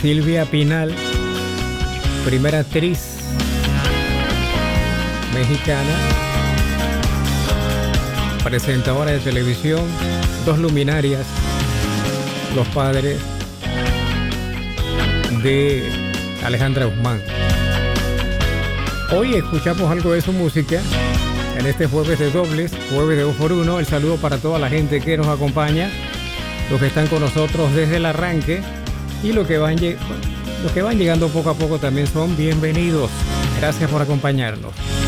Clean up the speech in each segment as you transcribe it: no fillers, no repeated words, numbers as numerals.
Silvia Pinal, primera actriz mexicana, presentadora de televisión, dos luminarias, los padres de Alejandra Guzmán. Hoy escuchamos algo de su música en este jueves de dobles, jueves de 2x1. El saludo para toda la gente que nos acompaña, los que están con nosotros desde el arranque y los que van llegando poco a poco también son bienvenidos. Gracias por acompañarnos.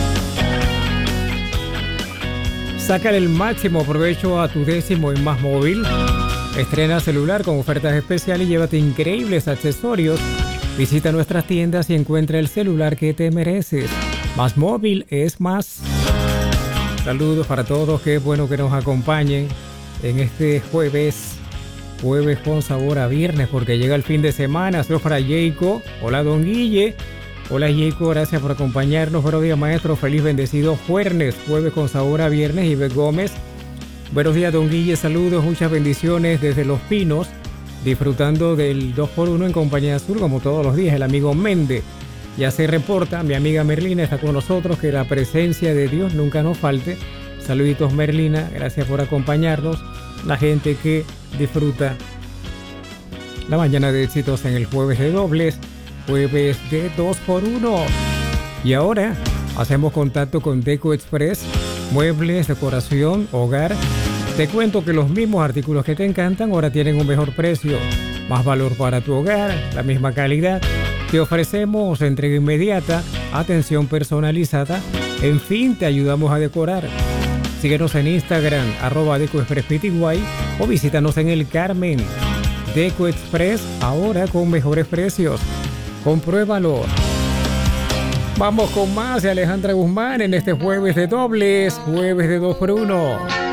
Sácale el máximo provecho a tu décimo en Más Móvil. Estrena celular con ofertas especiales y llévate increíbles accesorios. Visita nuestras tiendas y encuentra el celular que te mereces. Más Móvil es más. Saludos para todos, qué bueno que nos acompañen en este jueves con sabor a viernes, porque llega el fin de semana. Soy para Jayco. Hola, don Guille. Hola, Jayco, gracias por acompañarnos. Buenos días, maestro. Feliz bendecido jueves con sabor a viernes. Iber Gómez. Buenos días, don Guille. Saludos, muchas bendiciones desde Los Pinos. Disfrutando del 2x1 en compañía azul como todos los días. El amigo Méndez ya se reporta. Mi amiga Merlina está con nosotros. Que la presencia de Dios nunca nos falte. Saluditos, Merlina. Gracias por acompañarnos. La gente que disfruta la mañana de éxitos en el jueves de dobles. Jueves de 2x1. Y ahora hacemos contacto con Deco Express. Muebles, decoración, hogar. Te cuento que los mismos artículos que te encantan ahora tienen un mejor precio. Más valor para tu hogar, la misma calidad. Te ofrecemos entrega inmediata, atención personalizada. En fin, te ayudamos a decorar. Síguenos en Instagram, @DecoExpressPty, o visítanos en El Carmen. Deco Express, ahora con mejores precios. Compruébalo. Vamos con más de Alejandra Guzmán en este jueves de dobles, jueves de 2x1.